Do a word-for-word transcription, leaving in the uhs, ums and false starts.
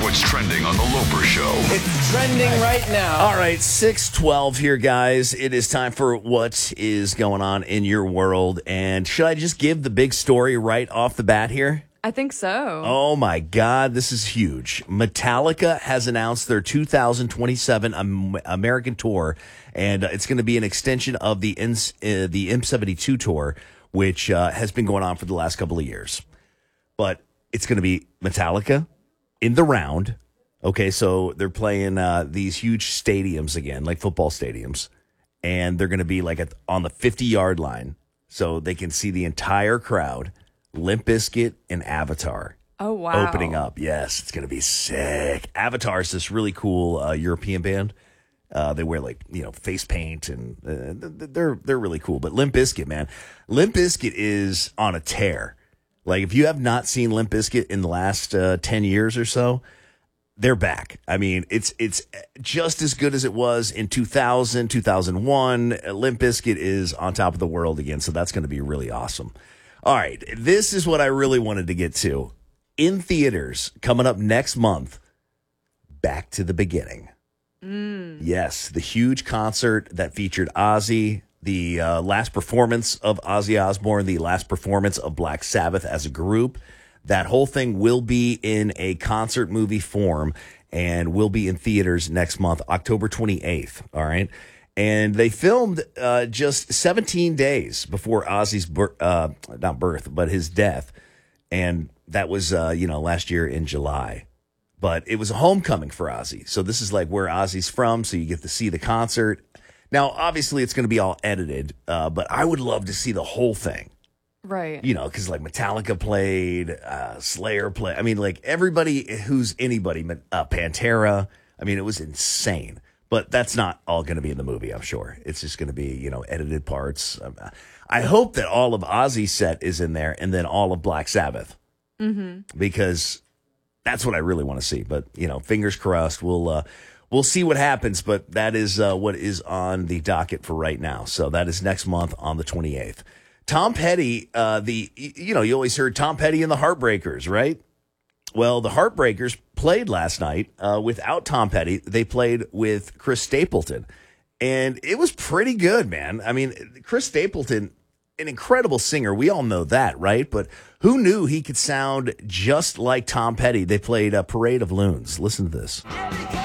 what's trending on The Loper Show. It's trending right now. All right, six twelve here, guys. It is time for what is going on in your world. And should I just give the big story right off the bat here? I think so. Oh, my God. This is huge. Metallica has announced their two thousand twenty-seven Am- American tour, and it's going to be an extension of the, N- uh, the M seventy-two tour, which uh, has been going on for the last couple of years. But it's going to be Metallica in the round. Okay, so they're playing uh, these huge stadiums again, like football stadiums, and they're going to be like at, on the fifty-yard line, so they can see the entire crowd. Limp Bizkit and Avatar. Oh, wow. Opening up. Yes, it's going to be sick. Avatar is this really cool uh, European band. Uh, they wear like, you know, face paint and uh, they're they're really cool. But Limp Bizkit, man, Limp Bizkit is on a tear. Like if you have not seen Limp Bizkit in the last uh, ten years or so, they're back. I mean, it's it's just as good as it was in two thousand, two thousand one. Limp Bizkit is on top of the world again, so that's going to be really awesome. All right, this is what I really wanted to get to. In theaters, coming up next month, Back to the Beginning. Mm. Yes, the huge concert that featured Ozzy, the uh, last performance of Ozzy Osbourne, the last performance of Black Sabbath as a group. That whole thing will be in a concert movie form and will be in theaters next month, October twenty-eighth, all right? And they filmed uh, just seventeen days before Ozzy's, bir- uh, not birth, but his death. And that was, uh, you know, last year in July. But it was a homecoming for Ozzy. So this is like where Ozzy's from, so you get to see the concert. Now, obviously, it's going to be all edited, uh, but I would love to see the whole thing. Right. You know, because like Metallica played, uh, Slayer played. I mean, like everybody who's anybody, uh, Pantera. I mean, it was insane. But that's not all going to be in the movie, I'm sure. It's just going to be, you know, edited parts. Um, I hope that all of Ozzy's set is in there and then all of Black Sabbath. Mm-hmm. Because that's what I really want to see. But, you know, fingers crossed. We'll uh, we'll see what happens. But that is uh, what is on the docket for right now. So that is next month on the twenty-eighth. Tom Petty, uh, the you know, you always heard Tom Petty and the Heartbreakers, right? Well, the Heartbreakers played last night uh, without Tom Petty. They played with Chris Stapleton, and it was pretty good, man. I mean, Chris Stapleton, an incredible singer. We all know that, right? But who knew he could sound just like Tom Petty? They played a Parade of Loons. Listen to this.